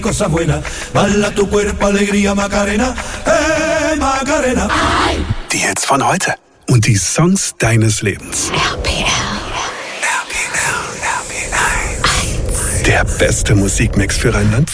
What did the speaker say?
Cosa buena, bala tu cuerpo, alegría, Macarena, Macarena. Die Hits von heute und die Songs deines Lebens. RPR. Der beste Musikmix für Rheinland-Pfalz.